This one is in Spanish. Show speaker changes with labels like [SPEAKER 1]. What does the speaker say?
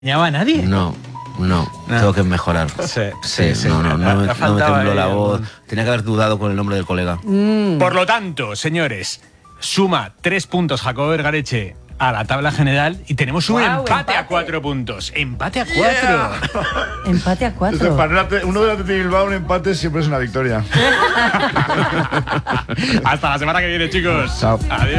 [SPEAKER 1] ¿Llama a nadie?
[SPEAKER 2] No, tengo que mejorar.
[SPEAKER 1] Sí.
[SPEAKER 2] No me tembló la voz. Tenía que haber dudado con el nombre del colega.
[SPEAKER 1] Por lo tanto, señores, suma 3 puntos Jacobo Vergareche a la tabla general y tenemos un empate a 4 puntos. Empate a 4.
[SPEAKER 3] Yeah.
[SPEAKER 4] Empate a 4.
[SPEAKER 3] Para uno del Athletic Bilbao, un empate siempre es una victoria.
[SPEAKER 1] Hasta la semana que viene, chicos.
[SPEAKER 3] Chao.
[SPEAKER 1] Adiós.